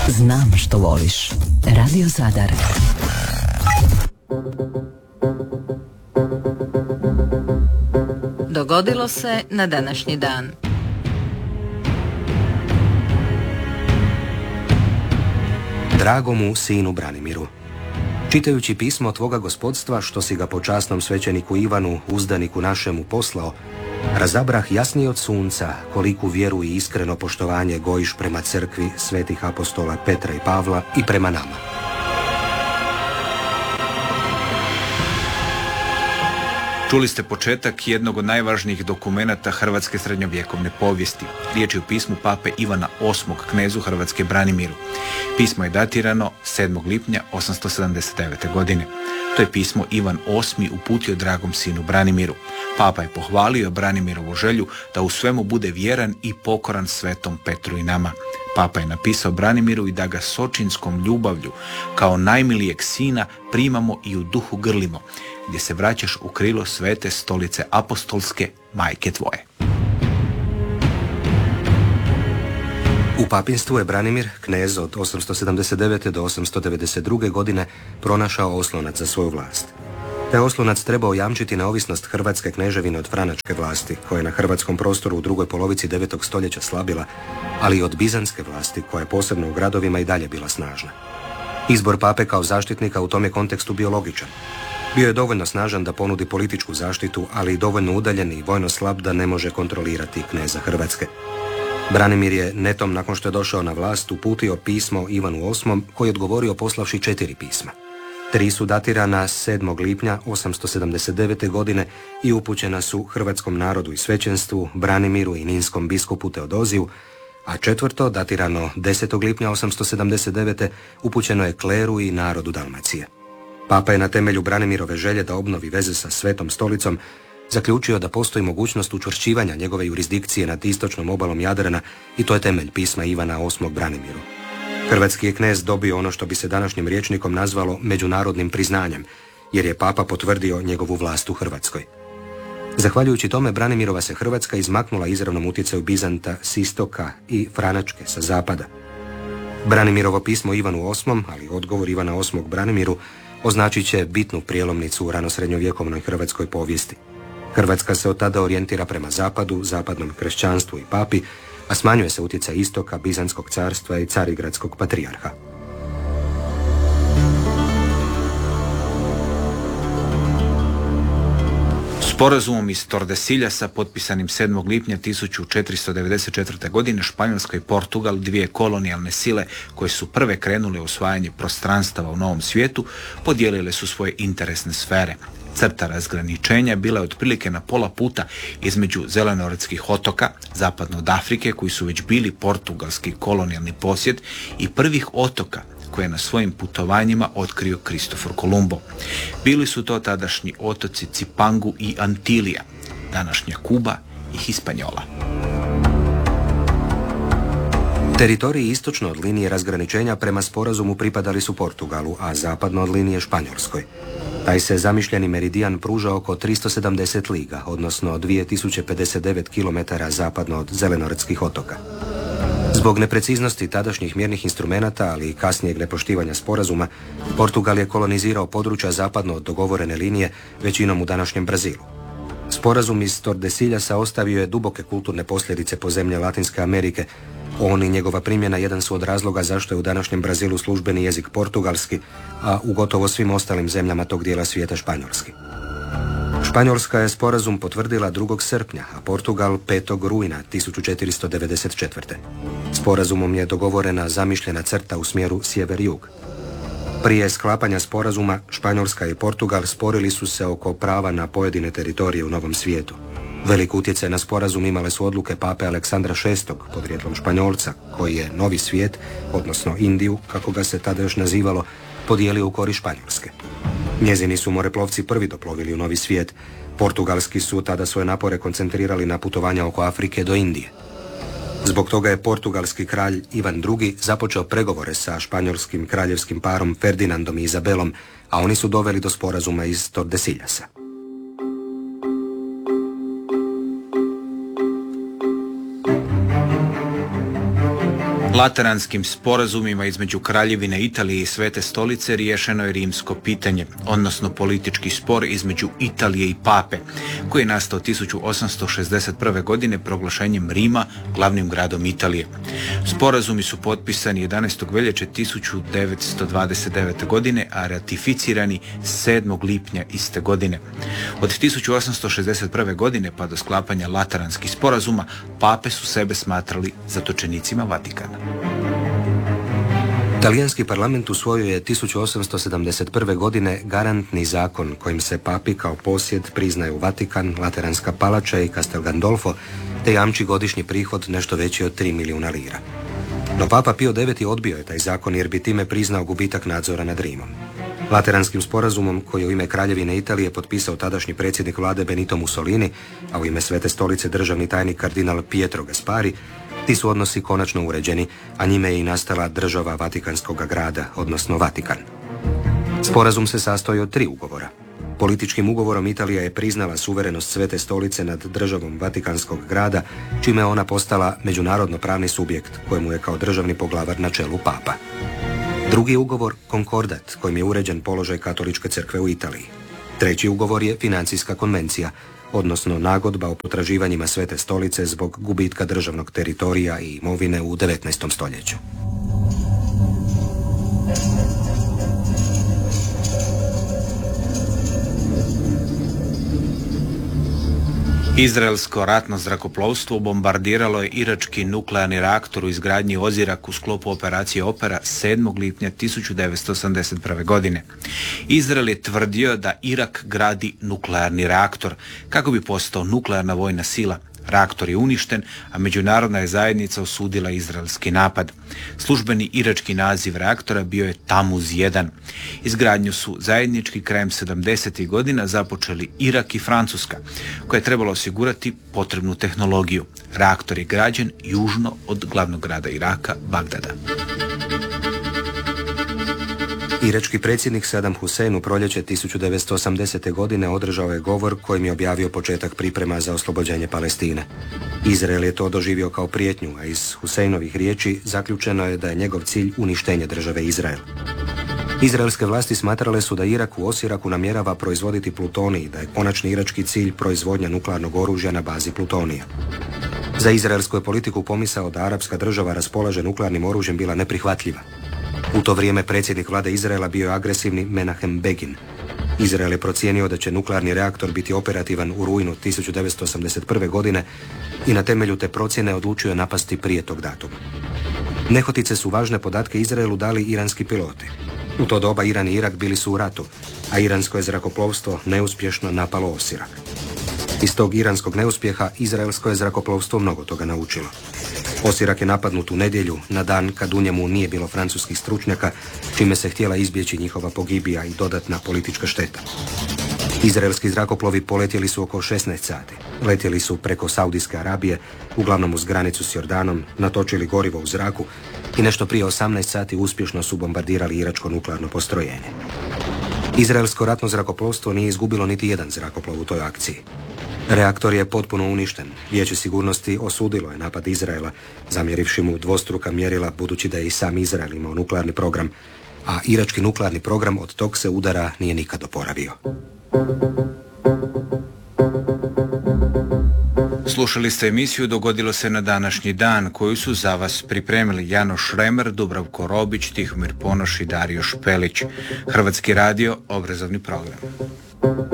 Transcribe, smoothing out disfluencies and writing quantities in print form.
Znam što voliš. Radio Zadar. Dogodilo se na današnji dan. Dragomu sinu Branimiru, čitajući pismo tvoga gospodstva, što si ga po časnom svećeniku Ivanu, uzdaniku našemu, poslao, razabrah jasnije od sunca koliku vjeru i iskreno poštovanje gojiš prema crkvi svetih apostola Petra i Pavla i prema nama. Čuli ste početak jednog od najvažnijih dokumenata hrvatske srednjovjekovne povijesti. Riječ je o pismu pape Ivana VIII knezu Hrvatske Branimiru. Pismo je datirano 7. lipnja 879. godine. To je pismo Ivan VIII uputio dragom sinu Branimiru. Papa je pohvalio Branimirovu želju da u svemu bude vjeran i pokoran svetom Petru i nama. Papa je napisao Branimiru i da ga s očinskom ljubavlju kao najmilijeg sina primamo i u duhu grlimo, gdje se vraćaš u krilo svete stolice apostolske, majke tvoje. U papinstvu je Branimir, knez od 879. do 892. godine, pronašao oslonac za svoju vlast. Taj oslonac trebao jamčiti neovisnost Hrvatske kneževine od franačke vlasti, koja je na hrvatskom prostoru u drugoj polovici 9. stoljeća slabila, ali i od bizanske vlasti, koja je posebno u gradovima i dalje bila snažna. Izbor pape kao zaštitnika u tom je kontekstu bio logičan. Bio je dovoljno snažan da ponudi političku zaštitu, ali i dovoljno udaljen i vojno slab da ne može kontrolirati kneza Hrvatske. Branimir je netom nakon što je došao na vlast uputio pismo Ivanu VIII koji je odgovorio poslavši 4 pisma. 3 su datirana 7. lipnja 879. godine i upućena su hrvatskom narodu i svećenstvu, Branimiru i ninskom biskupu Teodoziju, a 4. datirano 10. lipnja 879. upućeno je kleru i narodu Dalmacije. Papa je na temelju Branimirove želje da obnovi veze sa Svetom stolicom zaključio da postoji mogućnost učvršćivanja njegove jurisdikcije nad istočnom obalom Jadrana i to je temelj pisma Ivana VIII Branimiru. Hrvatski je knez dobio ono što bi se današnjim rječnikom nazvalo međunarodnim priznanjem, jer je papa potvrdio njegovu vlast u Hrvatskoj. Zahvaljujući tome Branimirova se Hrvatska izmaknula izravnom utjecaju Bizanta s istoka i Franačke sa zapada. Branimirovo pismo Ivanu VIII, ali odgovor Ivana VIII Branimiru, označit će bitnu prijelomnicu u ranosrednjovjekovnoj hrvatskoj povijesti. Hrvatska se od tada orijentira prema zapadu, zapadnom kršćanstvu i papi, a smanjuje se utjecaj istoka, Bizantskog carstva i Carigradskog patrijarha. Sporazumom iz Tordesiljasa potpisanim 7. lipnja 1494. godine Španjolska i Portugal, dvije kolonijalne sile koje su prve krenule u osvajanje prostranstava u Novom svijetu, podijelile su svoje interesne sfere. Crta razgraničenja bila je otprilike na pola puta između Zelenorodskih otoka, zapadno od Afrike, koji su već bili portugalski kolonijalni posjed, i prvih otoka koje je na svojim putovanjima otkrio Kristofor Kolumbo. Bili su to tadašnji otoci Cipangu i Antilija, današnja Kuba i Hispanjola. Teritoriji istočno od linije razgraničenja prema sporazumu pripadali su Portugalu, a zapadno od linije Španjolskoj. Taj se zamišljeni meridijan pruža oko 370 liga, odnosno 2059 km zapadno od Zelenorodskih otoka. Zbog nepreciznosti tadašnjih mjernih instrumenata, ali i kasnijeg nepoštivanja sporazuma, Portugal je kolonizirao područja zapadno od dogovorene linije, većinom u današnjem Brazilu. Sporazum iz Tordesiljasa ostavio je duboke kulturne posljedice po zemlje Latinske Amerike. On i njegova primjena jedan su od razloga zašto je u današnjem Brazilu službeni jezik portugalski, a u gotovo svim ostalim zemljama tog dijela svijeta španjolski. Španjolska je sporazum potvrdila 2. srpnja, a Portugal 5. rujna 1494. Sporazumom je dogovorena zamišljena crta u smjeru sjever-jug. Prije sklapanja sporazuma, Španjolska i Portugal sporili su se oko prava na pojedine teritorije u Novom svijetu. Velik utjecaj na sporazum imale su odluke pape Aleksandra VI, podrijetlom Španjolca, koji je Novi svijet, odnosno Indiju, kako ga se tada još nazivalo, podijelio u korist Španjolske. Njezini su moreplovci prvi doplovili u Novi svijet. Portugalski su tada svoje napore koncentrirali na putovanja oko Afrike do Indije. Zbog toga je portugalski kralj Ivan II. Započeo pregovore sa španjolskim kraljevskim parom Ferdinandom i Izabelom, a oni su doveli do sporazuma iz Tordesiljasa. Lateranskim sporazumima između Kraljevine Italije i Svete Stolice riješeno je rimsko pitanje, odnosno politički spor između Italije i Pape, koji je nastao 1861. godine proglašenjem Rima glavnim gradom Italije. Sporazumi su potpisani 11. veljače 1929. godine, a ratificirani 7. lipnja iste godine. Od 1861. godine pa do sklapanja Lateranskih sporazuma, pape su sebe smatrali zatočenicima Vatikana. Talijanski parlament usvojio je 1871. godine garantni zakon kojim se papi kao posjed priznaju Vatikan, Lateranska palača i Castel Gandolfo, te jamči godišnji prihod nešto veći od 3 milijuna lira. No papa Pio IX odbio je taj zakon jer bi time priznao gubitak nadzora nad Rimom. Lateranskim sporazumom, koji je u ime Kraljevine Italije potpisao tadašnji predsjednik vlade Benito Mussolini, a u ime Svete Stolice državni tajnik kardinal Pietro Gaspari, ti su odnosi konačno uređeni, a njime je i nastala država Vatikanskog grada, odnosno Vatikan. Sporazum se sastoji od 3 ugovora. Političkim ugovorom Italija je priznala suverenost Svete Stolice nad državom Vatikanskog grada, čime je ona postala međunarodno pravni subjekt, kojemu je kao državni poglavar na čelu papa. Drugi ugovor, konkordat, kojim je uređen položaj katoličke crkve u Italiji. Treći ugovor je financijska konvencija, odnosno nagodba o potraživanjima Svete Stolice zbog gubitka državnog teritorija i imovine u 19. stoljeću. Izraelsko ratno zrakoplovstvo bombardiralo je irački nuklearni reaktor u izgradnji Ozirak u sklopu operacije Opera 7. lipnja 1981. godine. Izrael je tvrdio da Irak gradi nuklearni reaktor kako bi postao nuklearna vojna sila. Reaktor je uništen, a međunarodna je zajednica osudila izraelski napad. Službeni irački naziv reaktora bio je Tamuz 1. Izgradnju su zajednički krajem 70. godina započeli Irak i Francuska, koja je trebala osigurati potrebnu tehnologiju. Reaktor je građen južno od glavnog grada Iraka, Bagdada. Irački predsjednik Saddam Hussein u proljeće 1980. godine održao je govor kojim je objavio početak priprema za oslobođenje Palestine. Izrael je to doživio kao prijetnju, a iz Huseinovih riječi zaključeno je da je njegov cilj uništenje države Izrael. Izraelske vlasti smatrale su da Irak u Osiraku namjerava proizvoditi plutonij i da je konačni irački cilj proizvodnja nuklearnog oružja na bazi plutonija. Za izraelsku je politiku pomisao da arapska država raspolaže nuklearnim oružjem bila neprihvatljiva. U to vrijeme predsjednik vlade Izraela bio je agresivni Menahem Begin. Izrael je procijenio da će nuklearni reaktor biti operativan u rujnu 1981. godine i na temelju te procjene odlučio je napasti prije tog datuma. Nehotice su važne podatke Izraelu dali iranski piloti. U to doba Iran i Irak bili su u ratu, a iransko je zrakoplovstvo neuspješno napalo Osirak. Iz tog iranskog neuspjeha izraelsko je zrakoplovstvo mnogo toga naučilo. Osirak je napadnut u nedjelju, na dan kad u njemu nije bilo francuskih stručnjaka, čime se htjela izbjeći njihova pogibija i dodatna politička šteta. Izraelski zrakoplovi poletjeli su oko 16 sati. Letjeli su preko Saudijske Arabije, uglavnom uz granicu s Jordanom, natočili gorivo u zraku i nešto prije 18 sati uspješno su bombardirali iračko nuklearno postrojenje. Izraelsko ratno zrakoplovstvo nije izgubilo niti jedan zrakoplov u toj akciji. Reaktor je potpuno uništen. Vijeće sigurnosti osudilo je napad Izraela, zamjerivši mu dvostruka mjerila budući da je i sam Izrael imao nuklearni program, a irački nuklearni program od tog se udara nije nikad oporavio. Slušali ste emisiju Dogodilo se na današnji dan, koju su za vas pripremili Janoš Remer, Dubravko Robić, Tihomir Ponoš i Dario Špelić. Hrvatski radio, obrazovni program.